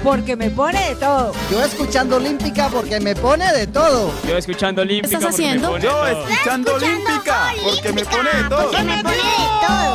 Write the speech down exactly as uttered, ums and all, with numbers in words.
porque me pone de todo. Yo escuchando Olímpica porque me pone de todo. Yo escuchando Olímpica. ¿Qué estás porque me haciendo? pone Yo todo. escuchando Olímpica porque me pone de todo. Porque me pone de todo.